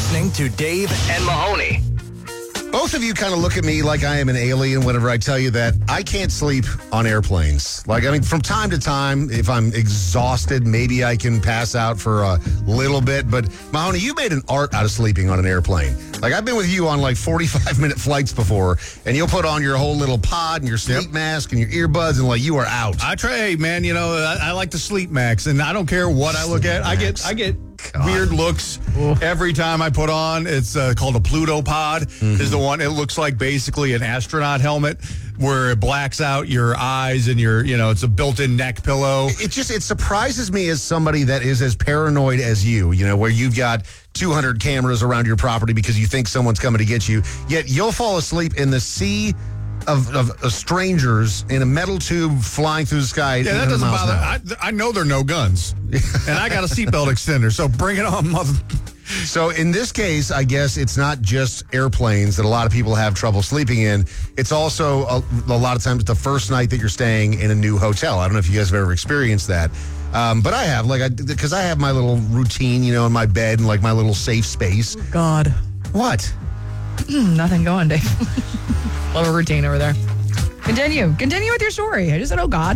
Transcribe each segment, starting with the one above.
listening to Dave and Mahoney. Both of you kind of look at me like I am an alien whenever I tell you that I can't sleep on airplanes. Like, I mean, from time to time, if I'm exhausted, maybe I can pass out for a little bit. But, Mahoney, you made an art out of sleeping on an airplane. Like, I've been with you on like 45-minute flights before, and you'll put on your whole little pod and your sleep mask and your earbuds, and like you are out. I try, hey, man, you know, I like the sleep max, and I don't care what I look at. I get weird looks every time I put on. It's called a Pluto pod. Is the one. It looks like basically an astronaut helmet where it blacks out your eyes and it's a built-in neck pillow. It surprises me as somebody that is as paranoid as you, where you've got 200 cameras around your property because you think someone's coming to get you, yet you'll fall asleep in the sea of strangers in a metal tube flying through the sky. Yeah, that doesn't bother. I know there are no guns, and I got a seatbelt extender, so bring it on, mother. So in this case, I guess it's not just airplanes that a lot of people have trouble sleeping in. It's also a lot of times the first night that you're staying in a new hotel. I don't know if you guys have ever experienced that. But I have, because I have my little routine, in my bed and like my little safe space. God. What? Nothing going, Dave. Love a routine over there. Continue with your story. I just said, oh, God.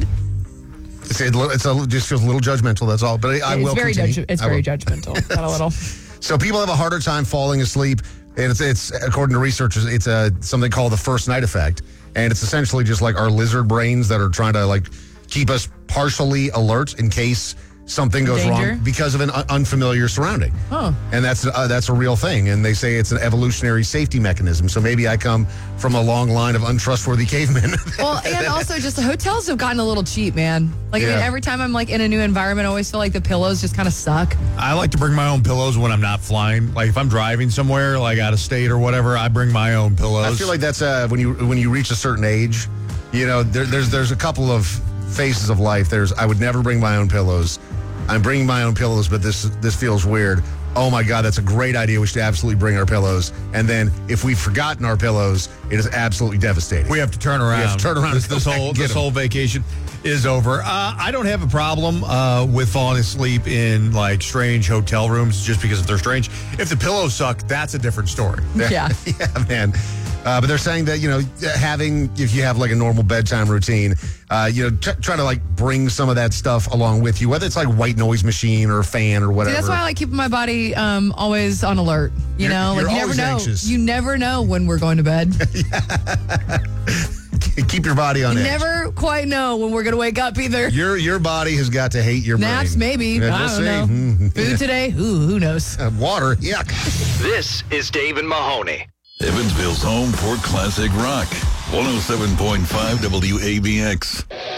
It just feels a little judgmental, that's all. But I will continue. It's very judgmental. Not a little. So people have a harder time falling asleep. And it's according to researchers, it's something called the first night effect. And it's essentially just like our lizard brains that are trying to keep us partially alert in case something goes wrong because of an unfamiliar surrounding. Oh. And that's a real thing. And they say it's an evolutionary safety mechanism. So maybe I come from a long line of untrustworthy cavemen. Well, and also just the hotels have gotten a little cheap, man. I mean, every time I'm in a new environment, I always feel like the pillows just kind of suck. I like to bring my own pillows when I'm not flying. Like if I'm driving somewhere, out of state or whatever, I bring my own pillows. I feel like that's when you reach a certain age, there's a couple of phases of life. I would never bring my own pillows. I'm bringing my own pillows, but this feels weird. Oh my God, that's a great idea. We should absolutely bring our pillows. And then if we've forgotten our pillows, it is absolutely devastating. We have to turn around. This whole vacation is over. I don't have a problem with falling asleep in strange hotel rooms just because they're strange. If the pillows suck, that's a different story. Yeah. Yeah, man. But they're saying that, if you have a normal bedtime routine, try to bring some of that stuff along with you, whether it's white noise machine or a fan or whatever. See, that's why I like keeping my body always on alert. You never know. Anxious. You never know when we're going to bed. Keep your body on edge. You never quite know when we're going to wake up either. Your body has got to hate your naps, brain. maybe. I don't know. Food today? Ooh, who knows? Water, yuck. This is Dave and Mahoney. Evansville's home for classic rock. 107.5 WABX.